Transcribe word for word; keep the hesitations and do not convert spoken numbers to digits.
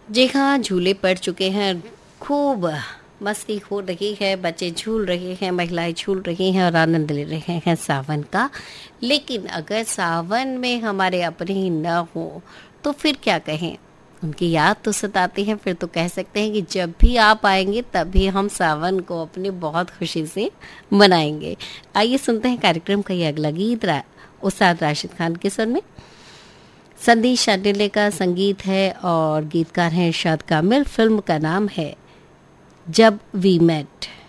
जी हाँ, झूले पड़ चुके हैं, खूब मस्ती हो रही है, बच्चे झूल रहे हैं, महिलाएं झूल रही हैं और आनंद ले रहे हैं सावन का। लेकिन अगर सावन में हमारे अपने ही न हो तो फिर क्या कहें, उनकी याद तो सताती है। फिर तो कह सकते हैं कि जब भी आप आएंगे तभी हम सावन को अपनी बहुत खुशी से मनाएंगे। आइए सुनते हैं कार्यक्रम का ये अगला गीत रा, उस्ताद राशिद खान के स्वर में। संदेश शांडिल्य का संगीत है और गीतकार हैं इरशाद कामिल। फिल्म का नाम है जब वी मेट।